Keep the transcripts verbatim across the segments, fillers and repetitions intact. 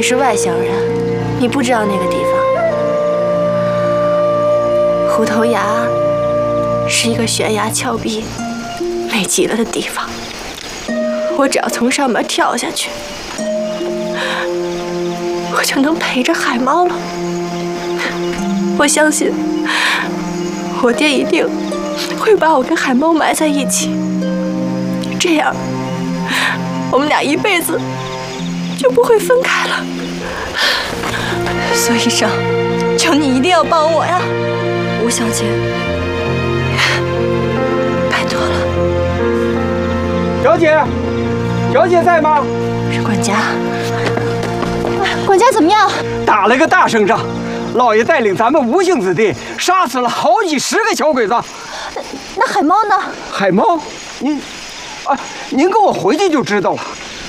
你是外乡人，你不知道那个地方。虎头崖是一个悬崖峭壁，美极了的地方。我只要从上面跳下去，我就能陪着海猫了。我相信，我爹一定会把我跟海猫埋在一起，这样我们俩一辈子就不会分开了。苏医生，求你一定要帮我呀！吴小姐，拜托了。 小姐，小姐在吗？ 是管家。 管家怎么样？ 打了个大胜仗，老爷带领咱们无姓子弟杀死了好几十个小鬼子。 那海猫呢？ 海猫，您，啊，您跟我回去就知道了。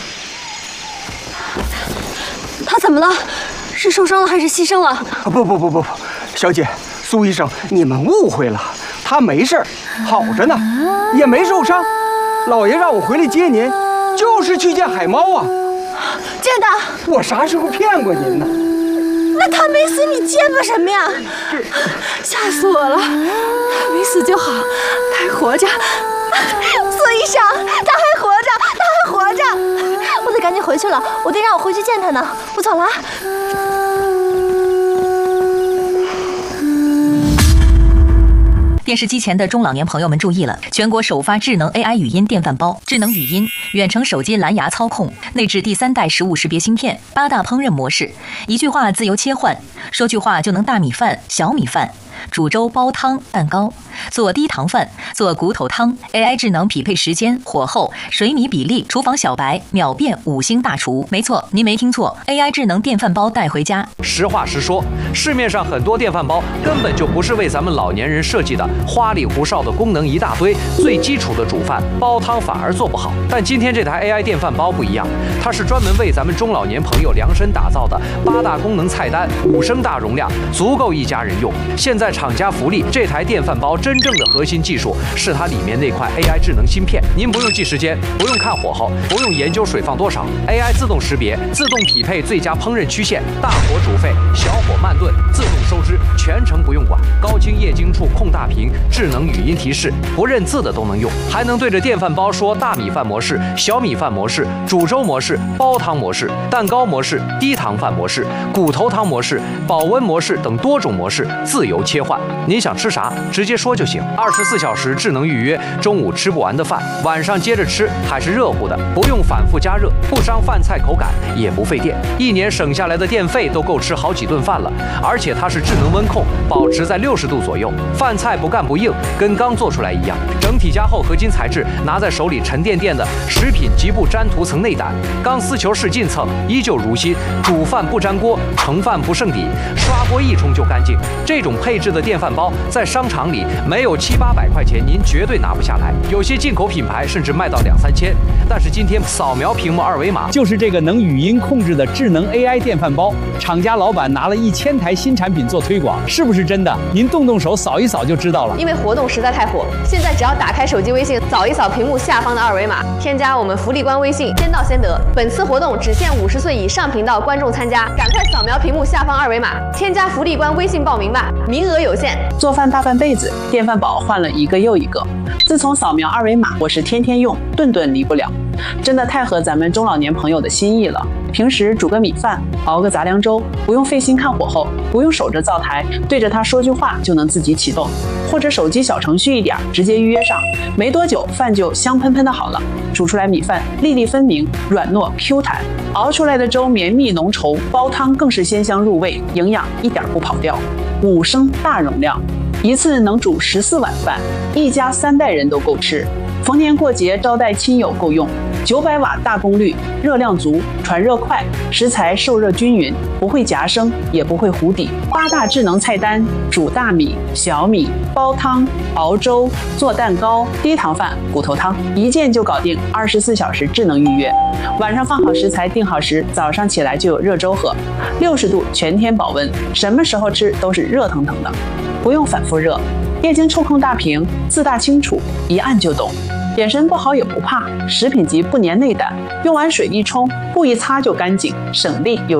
他怎么了？是受伤了还是牺牲了？啊， 不不不不不，小姐，苏医生，你们误会了，他没事儿，好着呢，也没受伤。老爷让我回来接您，就是去见海猫啊。 见他？ 我啥时候骗过您呢？ 那他没死，你见吧什么呀？ 吓死我了！他没死就好，他还活着。 苏医生，他还活着，他还活着！我得赶紧回去了，我爹让我回去见他呢。我走了。 电视机前的中老年朋友们注意了，全国首发智能 A I 语音电饭煲，智能语音、远程手机蓝牙操控，内置第三代食物识别芯片，八大烹饪模式，一句话自由切换，说句话就能大米饭、小米饭。煮粥、煲汤、蛋糕，做低糖饭，做骨头汤 ，A I 智能匹配时间、火候、水米比例，厨房小白秒变五星大厨。没错，您没听错 ，A I 智能电饭煲带回家。 实话实说，市面上很多电饭煲根本就不是为咱们老年人设计的，花里胡哨的功能一大堆，最基础的煮饭、煲汤反而做不好。但今天这台 A I 电饭煲不一样，它是专门为咱们中老年朋友量身打造的，八大功能菜单，五升大容量，足够一家人用。现在厂家福利，这台电饭煲真正的核心技术是它里面那块 A I 智能芯片。您不用记时间，不用看火候，不用研究水放多少 ，A I 自动识别，自动匹配最佳烹饪曲线，大火煮沸，小火慢炖，自动收汁，全程不用管。高清液晶处控大屏，智能语音提示，不认字的都能用，还能对着电饭煲说大米饭模式、小米饭模式、煮粥模式、煲汤模式、蛋糕模式、低糖饭模式、骨头汤模式、保温模式等多种模式自由切换。您想吃啥，直接说就行。二十四小时智能预约，中午吃不完的饭，晚上接着吃，还是热乎的，不用反复加热，不伤饭菜口感，也不费电。一年省下来的电费都够吃好几顿饭了。而且它是智能温控，保持在六十度左右，饭菜不干不硬，跟刚做出来一样。整体加厚合金材质，拿在手里沉甸甸的，食品极不粘涂层内胆，钢丝球使劲蹭，依旧如新。煮饭不粘锅，盛饭不剩底，刷锅一冲就干净。这种配置的电饭煲在商场里没有七八百块钱，您绝对拿不下来。有些进口品牌甚至卖到两三千。但是今天扫描屏幕二维码， 就是这个能语音控制的智能 A I 电饭煲，厂家老板拿了一千台新产品做推广，是不是真的？您动动手扫一扫就知道了。 因为活动实在太火，现在只要打开手机微信，扫一扫屏幕下方的二维码，添加我们福利官微信，先到先得。本次活动只限五十岁以上频道观众参加，赶快扫描屏幕下方二维码，添加福利官微信报名吧，名额有限。 做饭大半辈子，电饭煲换了一个又一个。自从扫描二维码，我是天天用，顿顿离不了，真的太合咱们中老年朋友的心意了。平时煮个米饭，熬个杂粮粥，不用费心看火候，不用守着灶台，对着它说句话就能自己启动，或者手机小程序一点，直接预约上，没多久饭就香喷喷的好了。煮出来米饭粒粒分明，软糯 Q 弹，熬出来的粥绵密浓稠，煲汤更是鲜香入味，营养一点不跑掉。五升大容量，一次能煮十四碗饭，一家三代人都够吃。逢年过节招待亲友够用。九百瓦大功率，热量足，传热快，食材受热均匀，不会夹生，也不会糊底。八大智能菜单：煮大米、小米、煲汤、熬粥、做蛋糕、低糖饭、骨头汤，一键就搞定。二十四小时智能预约，晚上放好食材，定好时，早上起来就有热粥喝。六十度全天保温，什么时候吃都是热腾腾的，不用反复热。液晶触控大屏，字大清楚，一按就懂。眼神不好也不怕，食品级不粘内胆，用完水一冲，布一擦就干净，省力有